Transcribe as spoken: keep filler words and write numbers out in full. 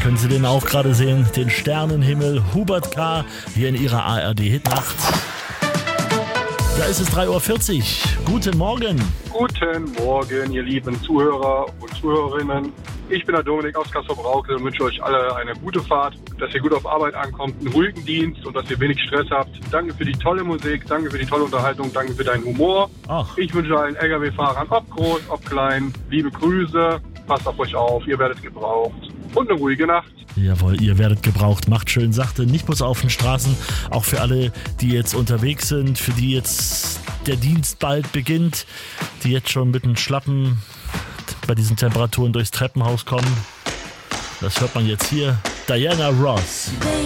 können Sie den auch gerade sehen, den Sternenhimmel, Hubert K. hier in Ihrer A R D-Hitnacht. Da ist es drei Uhr vierzig. Guten Morgen. Guten Morgen, ihr lieben Zuhörer und Zuhörerinnen. Ich bin der Dominik aus Kassel-Brauxel und wünsche euch alle eine gute Fahrt, dass ihr gut auf Arbeit ankommt, einen ruhigen Dienst und dass ihr wenig Stress habt. Danke für die tolle Musik, danke für die tolle Unterhaltung, danke für deinen Humor. Ach. Ich wünsche allen L K W-Fahrern, ob groß, ob klein, liebe Grüße, passt auf euch auf, ihr werdet gebraucht. Und eine ruhige Nacht. Jawohl, ihr werdet gebraucht. Macht schön sachte, nicht bloß auf den Straßen, auch für alle, die jetzt unterwegs sind, für die jetzt der Dienst bald beginnt, die jetzt schon mit den Schlappen bei diesen Temperaturen durchs Treppenhaus kommen. Das hört man jetzt hier. Diana Ross.